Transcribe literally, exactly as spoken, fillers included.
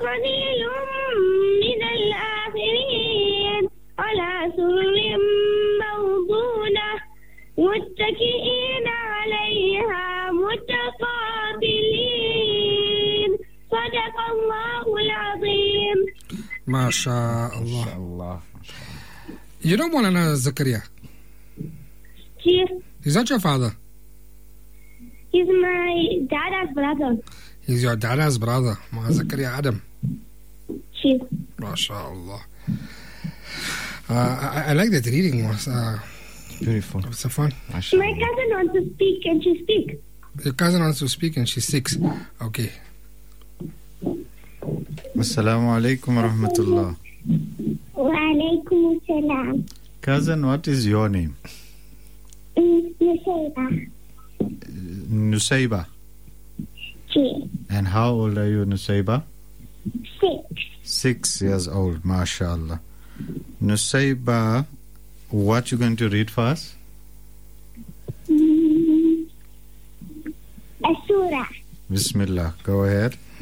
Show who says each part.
Speaker 1: قليل من الآخرين على سرر موضونة متكئين عليها متقابلين صدق الله العظيم.
Speaker 2: ما شاء الله.
Speaker 3: ما شاء الله.
Speaker 2: You know Maulana Zakaria?
Speaker 1: Chief,
Speaker 2: Is that your father?
Speaker 1: he's my dad's brother.
Speaker 2: He's your dad's brother, Maulana Zakaria Adam.
Speaker 1: Chief.
Speaker 2: MashaAllah. Uh, I, I like that reading. Was uh,
Speaker 3: Beautiful.
Speaker 2: it's a fun.
Speaker 1: My cousin wants to speak. Can she speak?
Speaker 2: Your cousin wants to speak and she's six. Okay.
Speaker 3: Assalamu alaikum wa rahmatullah.
Speaker 1: Wa alaikum assalam.
Speaker 3: Cousin, what is your name?
Speaker 1: Nusayba.
Speaker 3: Nusayba.
Speaker 1: Chief.
Speaker 3: And how old are you, Nusayba?
Speaker 1: Six.
Speaker 3: Six years old, mashallah. Nusayba, what you going to read for us?
Speaker 1: Mm, a surah.
Speaker 3: Bismillah, go ahead.